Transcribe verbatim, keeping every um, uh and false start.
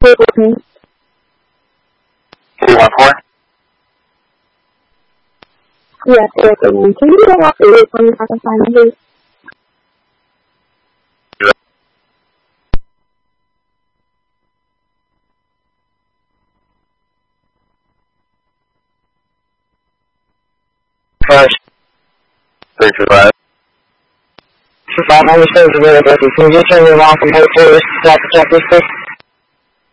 Wait with me. three one four? Yes, wait with me. Can you go off the wait for me so I can find the please? First. three two five. Five hundred shows available. Can you just turn your mouth and hold forward? Stop the check this, please.